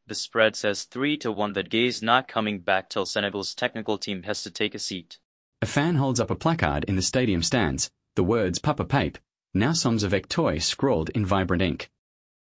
The spread says 3-1 that Gay's not coming back till Senegal's technical team has to take a seat. A fan holds up a placard in the stadium stands, the words Papa Pape, now Soms avec toi scrawled in vibrant ink.